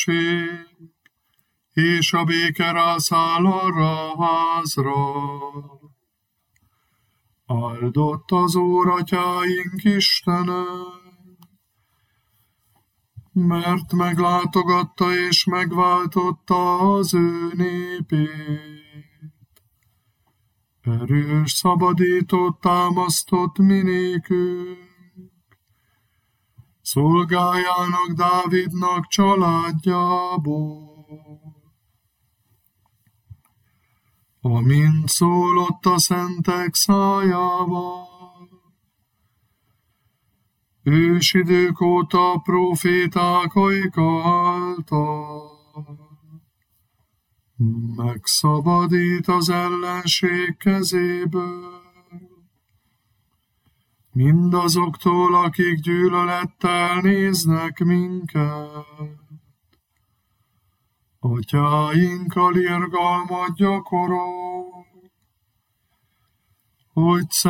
és a béke rászáll arra a házra. Áldott az Úr atyáink Istene, mert meglátogatta és megváltotta az ő népét. Erős szabadítót támasztott minékünk, szolgájának Dávidnak családjából. Amint szólott a szentek szájával, ősidők óta profétákaik által, megszabadít az ellenség kezéből, mindazoktól, akik gyűlölettel néznek minket. Atyáinkkal irgalmat gyakorol, hogy